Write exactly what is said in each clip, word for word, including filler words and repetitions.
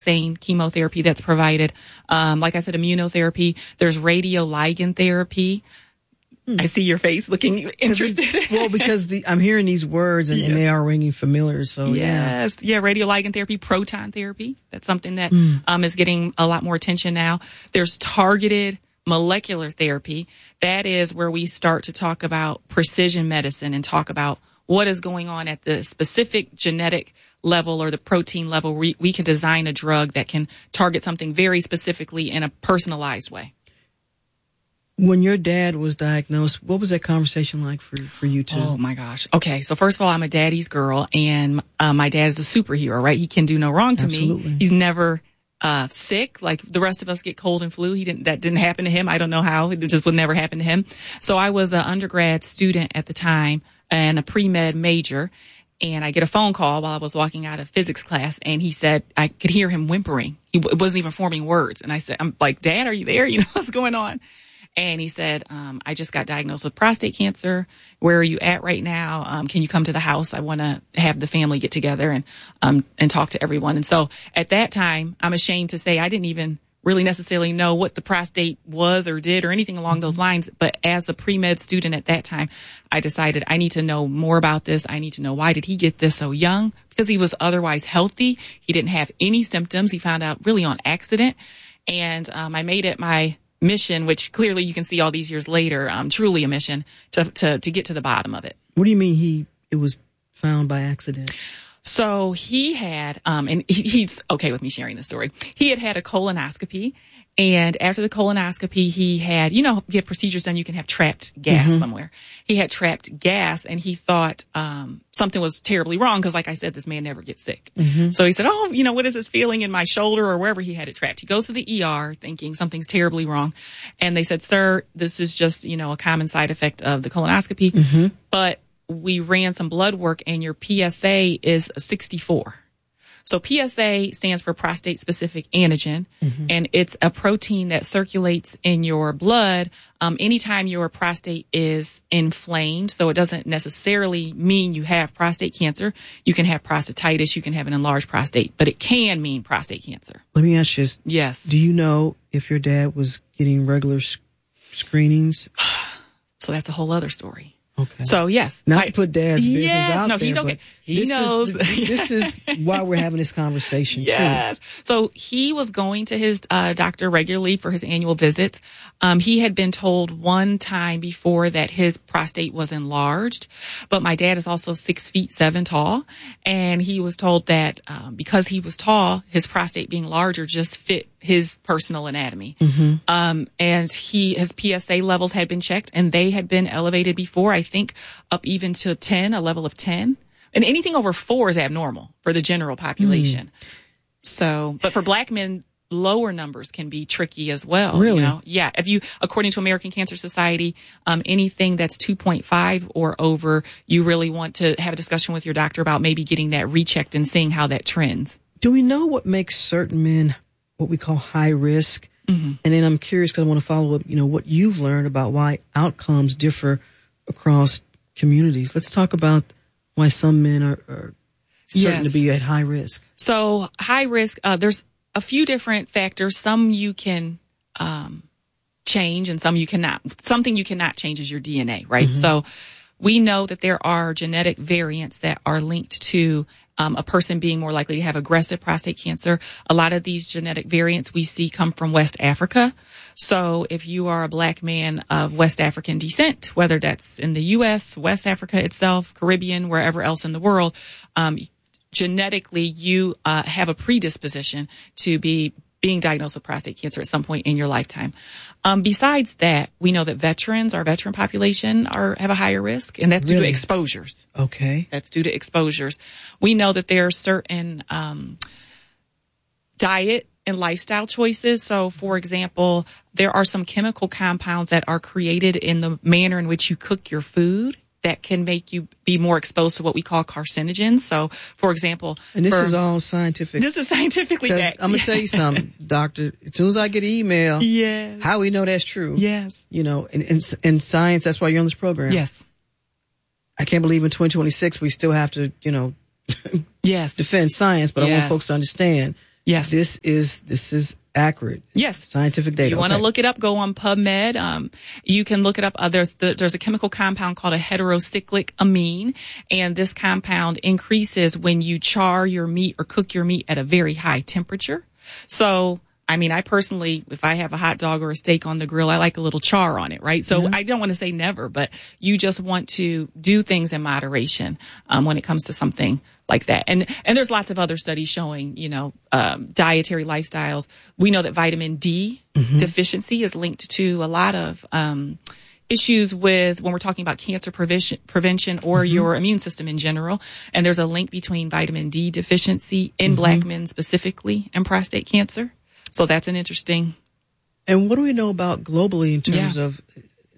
taxane chemotherapy that's provided. Um, like I said, immunotherapy. There's radioligand therapy. Hmm. I see your face looking interested. Well, because the, I'm hearing these words and, yes. and they are ringing familiar. So yes, yeah, yeah, radioligand therapy, proton therapy. That's something that mm. um, is getting a lot more attention now. There's targeted molecular therapy. That is where we start to talk about precision medicine and talk about what is going on at the specific genetic level or the protein level. We, we can design a drug that can target something very specifically in a personalized way. When your dad was diagnosed, what was that conversation like for, for you two? Oh, my gosh. Okay, so first of all, I'm a daddy's girl, and uh, my dad is a superhero, right? He can do no wrong to Absolutely. me. He's never uh sick like the rest of us get cold and flu. He didn't. That didn't happen to him. I don't know how. It just would never happen to him. So I was an undergrad student at the time and a pre-med major, and I get a phone call while I was walking out of physics class, and he said I could hear him whimpering. He w- wasn't even forming words, and I said, "I'm like, Dad, are you there? You know what's going on?" And he said, um, I just got diagnosed with prostate cancer. Where are you at right now? Um, can you come to the house? I want to have the family get together and, um, and talk to everyone. And so at that time, I'm ashamed to say I didn't even really necessarily know what the prostate was or did or anything along those lines. But as a pre-med student at that time, I decided I need to know more about this. I need to know, why did he get this so young? Because he was otherwise healthy. He didn't have any symptoms. He found out really on accident. And, um, I made it my mission, which clearly you can see all these years later, um, truly a mission to, to, to get to the bottom of it. What do you mean he, it was found by accident? So he had, um, and he, he's okay with me sharing this story. He had had a colonoscopy, and after the colonoscopy, he had, you know, you get procedures done, you can have trapped gas mm-hmm. somewhere. He had trapped gas, and he thought, um, something was terribly wrong because, like I said, this man never gets sick. Mm-hmm. So he said, oh, you know, what is this feeling in my shoulder or wherever he had it trapped? He goes to the E R thinking something's terribly wrong. And they said, sir, this is just, you know, a common side effect of the colonoscopy. Mm-hmm. But we ran some blood work, and your P S A is a sixty-four. So P S A stands for prostate specific antigen, mm-hmm. and it's a protein that circulates in your blood um, anytime your prostate is inflamed. So it doesn't necessarily mean you have prostate cancer. You can have prostatitis, you can have an enlarged prostate, but it can mean prostate cancer. Let me ask you this. Yes. Do you know if your dad was getting regular sc- screenings? So that's a whole other story. Okay. So yes, not I, to put Dad's business yes, out no, there. He's okay. He this knows. Is, this is why we're having this conversation. Yes. Too. So he was going to his uh, doctor regularly for his annual visits. Um, he had been told one time before that his prostate was enlarged, but my dad is also six feet seven tall, and he was told that um, because he was tall, his prostate being larger just fit his personal anatomy. Mm-hmm. Um, and he, his P S A levels had been checked, and they had been elevated before, I think up even to ten, a level of ten. And anything over four is abnormal for the general population. Mm. So, but for black men, lower numbers can be tricky as well. Really? You know? Yeah. If you, according to American Cancer Society, um, anything that's two point five or over, you really want to have a discussion with your doctor about maybe getting that rechecked and seeing how that trends. Do we know what makes certain men what we call high risk? Mm-hmm. And then I'm curious because I want to follow up, you know, what you've learned about why outcomes differ across communities. Let's talk about why some men are, are certain yes. to be at high risk. So high risk, uh, there's a few different factors. Some you can um, change and some you cannot. Something you cannot change is your D N A, right? Mm-hmm. So we know that there are genetic variants that are linked to Um, a person being more likely to have aggressive prostate cancer. A lot of these genetic variants we see come from West Africa. So if you are a black man of West African descent, whether that's in the U S, West Africa itself, Caribbean, wherever else in the world, um, genetically you uh, have a predisposition to be being diagnosed with prostate cancer at some point in your lifetime. Um, besides that, we know that veterans, our veteran population, are have a higher risk, and that's really? due to exposures. Okay. That's due to exposures. We know that there are certain um, diet and lifestyle choices. So, for example, there are some chemical compounds that are created in the manner in which you cook your food that can make you be more exposed to what we call carcinogens. So, for example, and this for, is all scientific. This is scientifically backed. I'm gonna tell you something, doctor. As soon as I get an email, yes, how we know that's true? Yes, you know, in, in in science, that's why you're on this program. Yes, I can't believe in twenty twenty-six we still have to, you know, yes, defend science, but yes. I want folks to understand Yes. This is this is accurate. Yes. Scientific data. You want to okay. look it up, go on PubMed. Um, you can look it up. Uh, there's, the, there's a chemical compound called a heterocyclic amine, and this compound increases when you char your meat or cook your meat at a very high temperature. So, I mean, I personally, if I have a hot dog or a steak on the grill, I like a little char on it, right? So mm-hmm. I don't want to say never, but you just want to do things in moderation um, when it comes to something like that. And and there's lots of other studies showing, you know, um, dietary lifestyles. We know that vitamin D mm-hmm. deficiency is linked to a lot of um, issues with when we're talking about cancer prevention, prevention or mm-hmm. your immune system in general. And there's a link between vitamin D deficiency in mm-hmm. black men specifically and prostate cancer. So that's an interesting. And what do we know about globally in terms yeah. of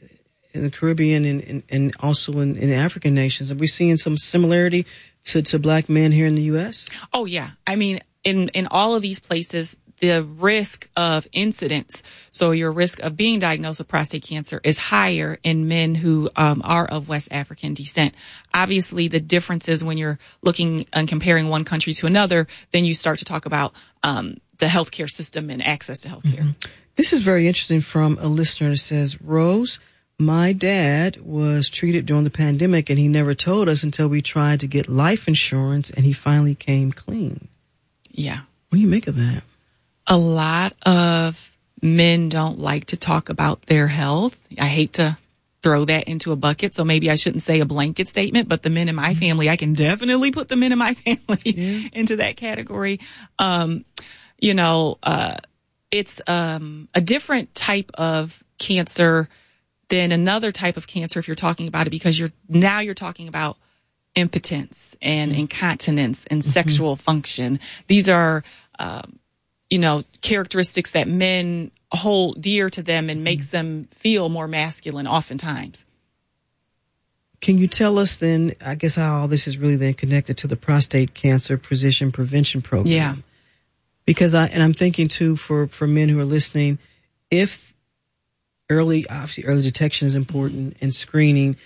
in the Caribbean and, and, and also in, in African nations? Are we seeing some similarity to, to black men here in the U S? Oh, yeah. I mean, in, in all of these places, the risk of incidence, so your risk of being diagnosed with prostate cancer is higher in men who um, are of West African descent. Obviously, the difference is when you're looking and comparing one country to another, then you start to talk about um, the healthcare system and access to healthcare. Mm-hmm. This is very interesting from a listener that says, Rose, my dad was treated during the pandemic and he never told us until we tried to get life insurance and he finally came clean. Yeah. What do you make of that? A lot of men don't like to talk about their health. I hate to throw that into a bucket, so maybe I shouldn't say a blanket statement, but the men in my family, I can definitely put the men in my family yeah. into that category. Um, you know, uh, it's um, a different type of cancer than another type of cancer if you're talking about it, because you're now you're talking about impotence and mm-hmm. incontinence and mm-hmm. sexual function. These are, um, you know, characteristics that men hold dear to them and makes them feel more masculine oftentimes. Can you tell us then, I guess, how all this is really then connected to the prostate cancer precision prevention program? Yeah. Because I, and I'm thinking too, for, for men who are listening, if early, obviously early detection is important mm-hmm. and screening,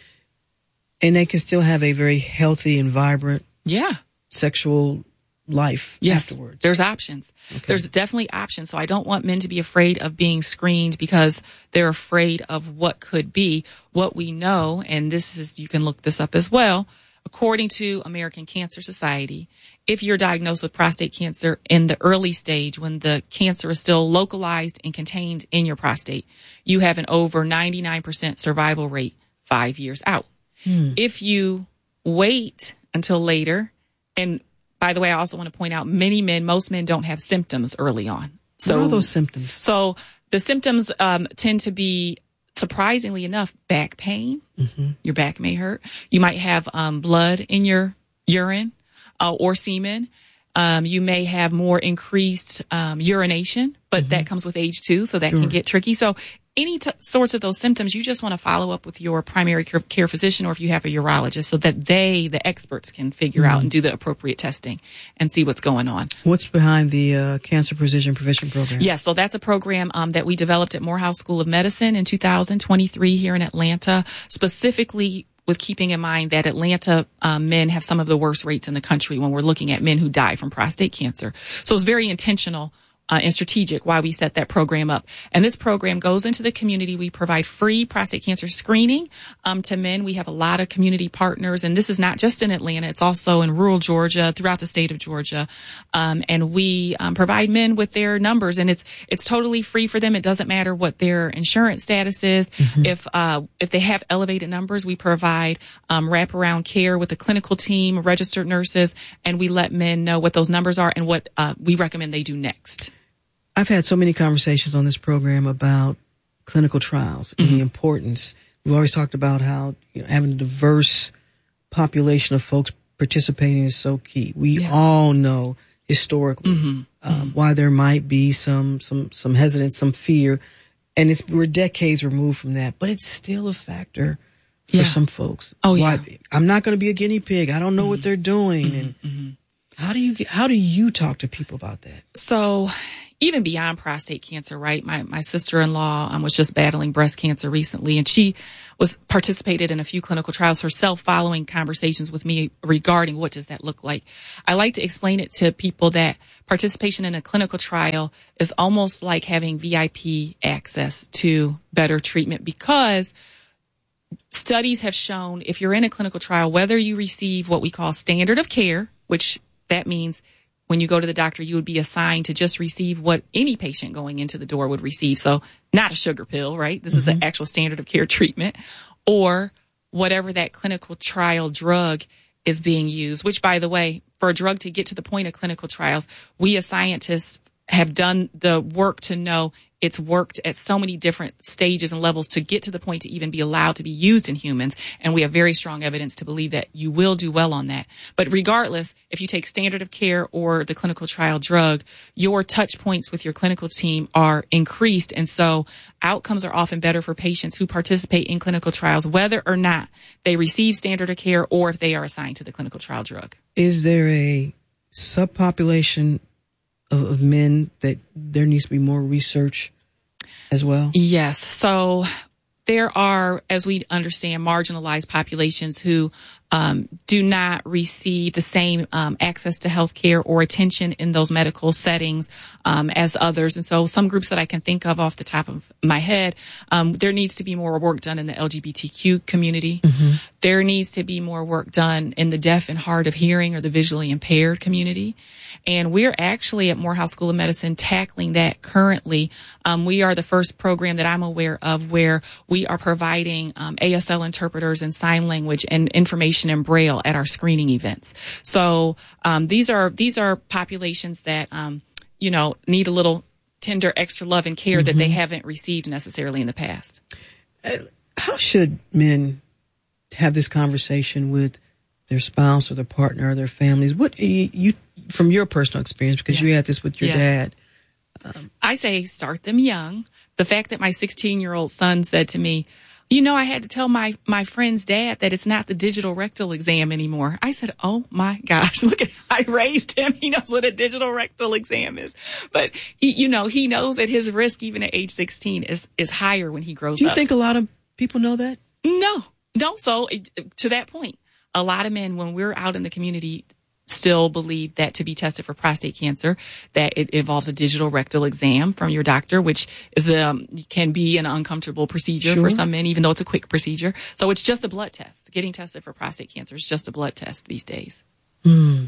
and they can still have a very healthy and vibrant yeah. sexual life yes, afterwards. There's options. Okay. There's definitely options. So I don't want men to be afraid of being screened because they're afraid of what could be. What we know, and this is, you can look this up as well, according to American Cancer Society, if you're diagnosed with prostate cancer in the early stage, when the cancer is still localized and contained in your prostate, you have an over ninety-nine percent survival rate five years out. Hmm. If you wait until later, and by the way, I also want to point out many men, most men don't have symptoms early on. So, what are those symptoms? So the symptoms um, tend to be, surprisingly enough, back pain. Mm-hmm. Your back may hurt. You might have um, blood in your urine uh, or semen. Um, you may have more increased um, urination, but mm-hmm. that comes with age too, so that sure. can get tricky. So any t- sorts of those symptoms, you just want to follow up with your primary care, care physician, or if you have a urologist, so that they, the experts, can figure mm-hmm. out and do the appropriate testing and see what's going on. What's behind the uh, Cancer Precision Prevention Program? Yes, so that's a program um, that we developed at Morehouse School of Medicine in two thousand twenty-three here in Atlanta, specifically with keeping in mind that Atlanta um, men have some of the worst rates in the country when we're looking at men who die from prostate cancer. So it's very intentional Uh, and strategic why we set that program up. And this program goes into the community. We provide free prostate cancer screening um, to men. We have a lot of community partners, and this is not just in Atlanta. It's also in rural Georgia, throughout the state of Georgia. Um, and we um, provide men with their numbers, and it's it's totally free for them. It doesn't matter what their insurance status is. Mm-hmm. If uh, if they have elevated numbers, we provide um, wraparound care with a clinical team, registered nurses, and we let men know what those numbers are and what uh, we recommend they do next. I've had so many conversations on this program about clinical trials and mm-hmm. the importance. We've always talked about how, you know, having a diverse population of folks participating is so key. We yes. all know historically mm-hmm. Uh, mm-hmm. why there might be some some some hesitance, some fear, and it's we're decades removed from that, but it's still a factor for yeah. some folks. Oh why, yeah, I'm not going to be a guinea pig. I don't know mm-hmm. what they're doing, mm-hmm. and mm-hmm. how do you get, how do you talk to people about that? So, even beyond prostate cancer, right? My my sister-in-law um, was just battling breast cancer recently, and she was participated in a few clinical trials herself following conversations with me regarding what does that look like. I like to explain it to people that participation in a clinical trial is almost like having V I P access to better treatment, because studies have shown if you're in a clinical trial, whether you receive what we call standard of care, which that means when you go to the doctor, you would be assigned to just receive what any patient going into the door would receive. So not a sugar pill, right? This mm-hmm. is an actual standard of care treatment, or whatever that clinical trial drug is being used, which, by the way, for a drug to get to the point of clinical trials, we as scientists have done the work to know it's worked at so many different stages and levels to get to the point to even be allowed to be used in humans. And we have very strong evidence to believe that you will do well on that. But regardless, if you take standard of care or the clinical trial drug, your touch points with your clinical team are increased. And so outcomes are often better for patients who participate in clinical trials, whether or not they receive standard of care or if they are assigned to the clinical trial drug. Is there a subpopulation of, of men that there needs to be more research as well? Yes. So there are, as we understand, marginalized populations who um, do not receive the same um, access to health care or attention in those medical settings um, as others. And so some groups that I can think of off the top of my head, um, there needs to be more work done in the L G B T Q community. Mm-hmm. There needs to be more work done in the deaf and hard of hearing or the visually impaired community. And we're actually at Morehouse School of Medicine tackling that currently. Um, we are the first program that I'm aware of where we are providing um, A S L interpreters and sign language and information in Braille at our screening events. So um, these are these are populations that um, you know need a little tender extra love and care mm-hmm. that they haven't received necessarily in the past. Uh, how should men have this conversation with their spouse or their partner or their families? What you, you from your personal experience, because yes. you had this with your yes. dad. Um, I say start them young. The fact that my sixteen-year-old son said to me, you know, I had to tell my, my friend's dad that it's not the digital rectal exam anymore. I said, oh my gosh, look at how I raised him. He knows what a digital rectal exam is. But, he, you know, he knows that his risk, even at age sixteen, is, is higher when he grows up. Do you up. think a lot of people know that? No, no. So to that point, a lot of men, when we're out in the community, still believe that to be tested for prostate cancer, that it involves a digital rectal exam from your doctor, which is um, can be an uncomfortable procedure sure. for some men, even though it's a quick procedure. So it's just a blood test. Getting tested for prostate cancer is just a blood test these days. Hmm.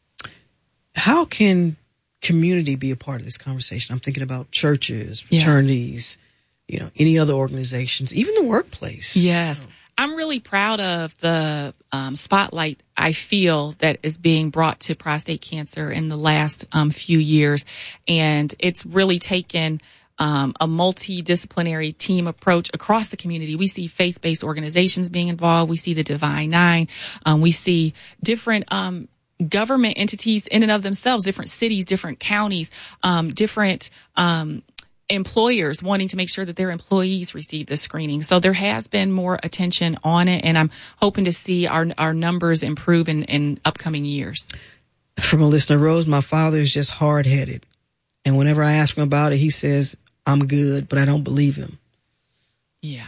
How can community be a part of this conversation? I'm thinking about churches, fraternities, yeah. you know, any other organizations, even the workplace. Yes. I'm really proud of the um, spotlight I feel that is being brought to prostate cancer in the last um, few years. And it's really taken um, a multidisciplinary team approach across the community. We see faith-based organizations being involved. We see the Divine Nine. Um, we see different um, government entities in and of themselves, different cities, different counties, um, different um employers wanting to make sure that their employees receive the screening. So there has been more attention on it, and I'm hoping to see our our numbers improve in, in upcoming years. From a listener, Rose, my father is just hard-headed. And whenever I ask him about it, he says, I'm good, but I don't believe him. Yeah.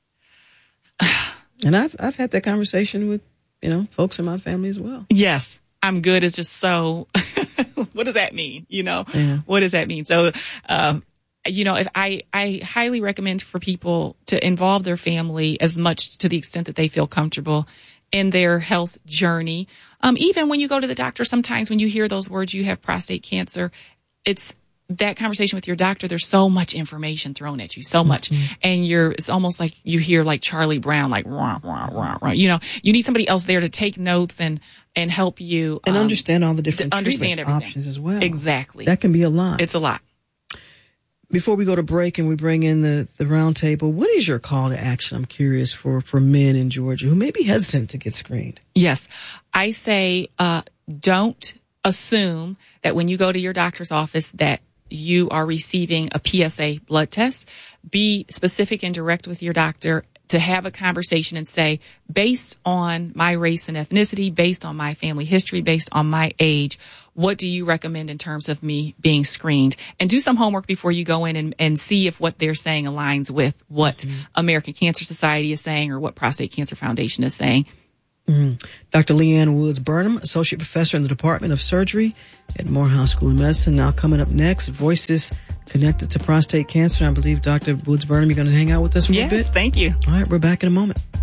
And I've I've had that conversation with, you know, folks in my family as well. Yes. I'm good is just so, what does that mean? You know, yeah. what does that mean? So, um, you know, if I, I highly recommend for people to involve their family as much to the extent that they feel comfortable in their health journey. Um, even when you go to the doctor, sometimes when you hear those words, you have prostate cancer, it's that conversation with your doctor. There's so much information thrown at you, so much. Mm-hmm. And you're, it's almost like you hear like Charlie Brown, like, rah, rah, rah, rah. You know, you need somebody else there to take notes and, and help you. And um, understand all the different understand treatment options as well. Exactly. That can be a lot. It's a lot. Before we go to break and we bring in the, the round table, what is your call to action? I'm curious for, for men in Georgia who may be hesitant to get screened. Yes. I say, uh, don't assume that when you go to your doctor's office that you are receiving a P S A blood test. Be specific and direct with your doctor to have a conversation and say, based on my race and ethnicity, based on my family history, based on my age, what do you recommend in terms of me being screened? And do some homework before you go in and, and see if what they're saying aligns with what mm-hmm. American Cancer Society is saying or what Prostate Cancer Foundation is saying. Mm-hmm. Doctor Leanne Woods Burnham, Associate Professor in the Department of Surgery at Morehouse School of Medicine. Now coming up next, voices connected to prostate cancer. I believe, Doctor Woods Burnham, you're going to hang out with us for yes, a bit? Yes, thank you. All right, we're back in a moment.